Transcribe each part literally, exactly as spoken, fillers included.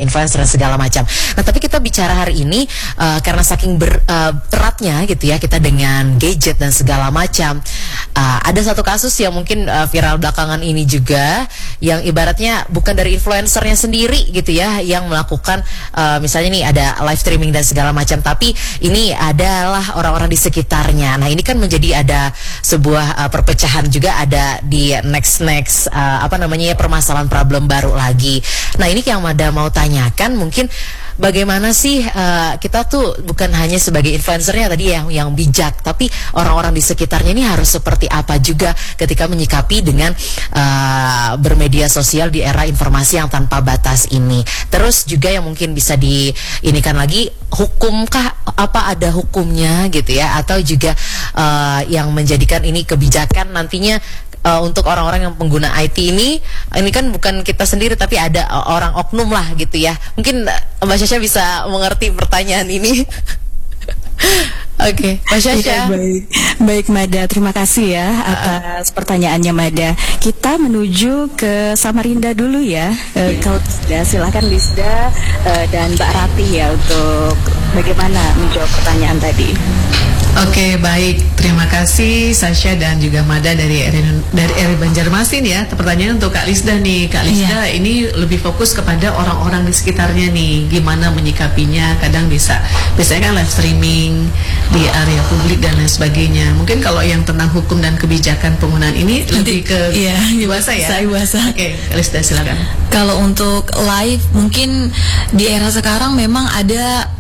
influencer dan segala macam. Nah, tapi kita bicara hari ini uh, karena saking ber, uh, beratnya gitu ya kita dengan gadget dan segala macam. Uh, ada satu kasus yang mungkin uh, viral belakangan ini juga, yang ibaratnya bukan dari influencernya sendiri gitu ya yang melakukan uh, misalnya nih ada live streaming dan segala macam, tapi ini adalah orang-orang di sekitarnya. Nah, ini kan menjadi ada sebuah uh, perpecahan juga, ada di next next uh, apa namanya ya permasalahan problem baru lagi. Nah, ini yang Mada mau tanyakan mungkin bagaimana sih uh, kita tuh bukan hanya sebagai influencernya tadi yang yang bijak, tapi orang-orang di sekitarnya ini harus seperti apa juga ketika menyikapi dengan uh, bermedia sosial di era informasi yang tanpa batas ini. Terus juga yang mungkin bisa diinikan lagi, hukumkah, apa ada hukumnya gitu ya, atau juga uh, yang menjadikan ini kebijakan nantinya Uh, untuk orang-orang yang pengguna I T ini, ini kan bukan kita sendiri tapi ada uh, orang oknum lah gitu ya. Mungkin uh, Mbak Syasha bisa mengerti pertanyaan ini. Oke, okay, Mbak Syasha. Ya, baik, baik Mada, terima kasih ya atas uh, pertanyaannya Mada. Kita menuju ke Samarinda dulu ya. Uh, kalau Lisda, silakan Lisda uh, dan Mbak Rati ya untuk bagaimana menjawab pertanyaan tadi. Oke, baik. Terima kasih Sasha dan juga Mada dari R I, dari R I Banjarmasin ya. Pertanyaan untuk Kak Lisda nih. Kak Lisda, iya. Ini lebih fokus kepada orang-orang di sekitarnya nih. Gimana menyikapinya? Kadang bisa, biasanya kan live streaming di area publik dan lain sebagainya. Mungkin kalau yang tentang hukum dan kebijakan penggunaan ini nanti, lebih ke iya, bahasa ya. Saya bahasa. Oke, Kak Lisda silakan. Kalau untuk live, mungkin di era sekarang memang ada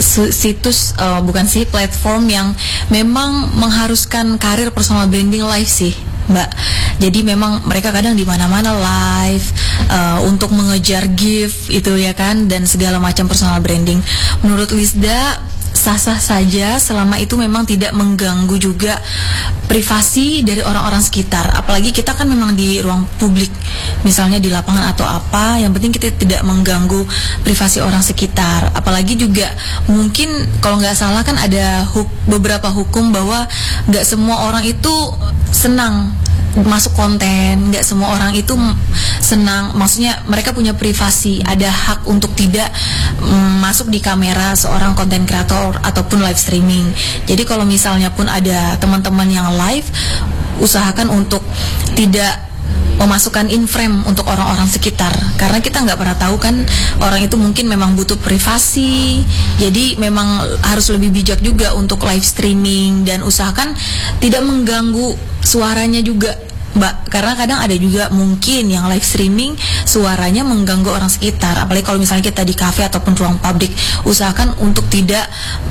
situs uh, bukan sih platform yang memang mengharuskan karir personal branding live sih Mbak. Jadi memang mereka kadang di mana-mana live uh, untuk mengejar gift itu ya kan, dan segala macam personal branding. Menurut Lisda sah-sah saja selama itu memang tidak mengganggu juga privasi dari orang-orang sekitar. Apalagi kita kan memang di ruang publik, misalnya di lapangan atau apa, yang penting kita tidak mengganggu privasi orang sekitar. Apalagi juga mungkin kalau nggak salah kan ada huk- beberapa hukum bahwa nggak semua orang itu senang masuk konten, nggak semua orang itu senang, maksudnya mereka punya privasi, ada hak untuk tidak mm, masuk di kamera seorang konten kreator ataupun live streaming. Jadi kalau misalnya pun ada teman-teman yang live, usahakan untuk tidak memasukkan in frame untuk orang-orang sekitar, karena kita nggak pernah tahu kan orang itu mungkin memang butuh privasi. Jadi memang harus lebih bijak juga untuk live streaming, dan usahakan tidak mengganggu suaranya juga Mbak, karena kadang ada juga mungkin yang live streaming suaranya mengganggu orang sekitar. Apalagi kalau misalnya kita di kafe ataupun ruang publik, usahakan untuk tidak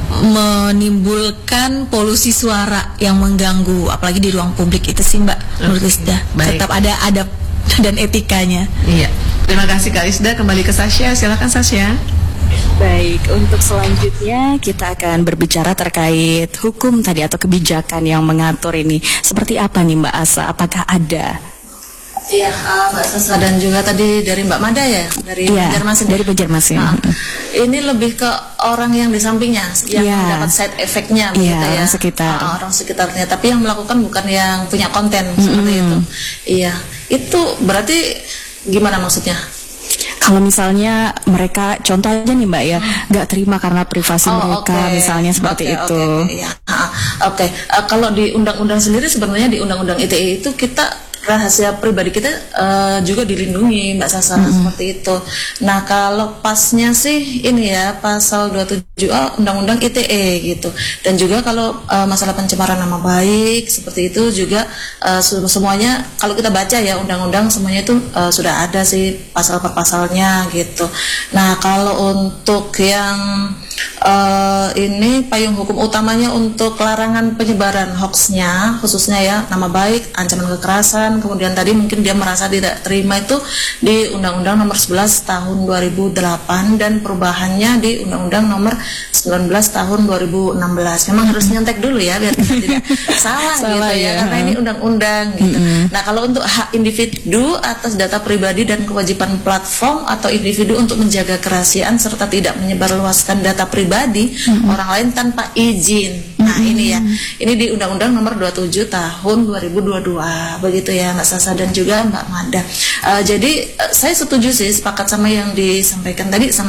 menimbulkan polusi suara yang mengganggu, apalagi di ruang publik. Itu sih Mbak, menurut Lisda. Tetap ada adab dan etikanya. Iya. Terima kasih Kak Lisda. Kembali ke Sasha, silakan Sasha. Baik, untuk selanjutnya kita akan berbicara terkait hukum tadi atau kebijakan yang mengatur ini. Seperti apa nih Mbak Asa? Apakah ada? Iya, uh, Mbak Sasa dan juga tadi dari Mbak Mada ya, dari ya, Banjarmasin. Dari Banjarmasin. Nah, ini lebih ke orang yang di sampingnya yang ya. mendapat side effect-nya begitu ya. Orang sekitar. Uh, orang sekitarnya, tapi yang melakukan bukan yang punya konten mm-hmm. seperti itu. Iya, itu berarti gimana maksudnya? Kalau misalnya mereka, contoh aja nih Mbak ya, nggak terima karena privasi oh, mereka, okay. misalnya seperti okay, itu. Oke, okay, okay, ya. okay. uh, kalau di undang-undang sendiri sebenarnya di undang-undang I T E itu kita rahasia pribadi kita uh, juga dilindungi Mbak Sasa mm-hmm. seperti itu. Nah kalau pasnya sih ini ya pasal dua puluh tujuh A undang-undang I T E gitu. Dan juga kalau uh, masalah pencemaran nama baik seperti itu juga uh, semuanya kalau kita baca ya undang-undang semuanya itu uh, sudah ada sih pasal per pasalnya gitu. Nah kalau untuk yang uh, ini payung hukum utamanya untuk larangan penyebaran hoaxnya khususnya ya nama baik, ancaman kekerasan, kemudian tadi mungkin dia merasa tidak terima itu di Undang-Undang Nomor sebelas Tahun dua ribu delapan dan perubahannya di Undang-Undang Nomor sembilan belas Tahun dua ribu enam belas. Memang harus nyontek dulu ya biar kita tidak salah, salah gitu ya, ya karena ini undang-undang gitu. Mm-hmm. Nah kalau untuk hak individu atas data pribadi dan kewajiban platform atau individu untuk menjaga kerahasiaan serta tidak menyebarluaskan data pribadi mm-hmm. orang lain tanpa izin. Nah mm-hmm. ini ya, ini di Undang-Undang Nomor dua puluh tujuh Tahun dua ribu dua puluh dua begitu ya Mbak Sasa dan juga Mbak Mada. Uh, jadi uh, saya setuju sih, sepakat sama yang disampaikan tadi sama